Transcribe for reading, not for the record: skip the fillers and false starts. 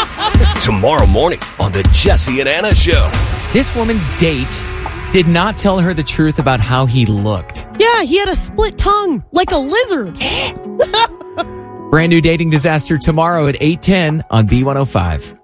Tomorrow morning on the Jesse and Anna Show. This woman's date did not tell her the truth about how he looked. Yeah, he had a split tongue, like a lizard. Brand new dating disaster tomorrow at 8:10 on B105.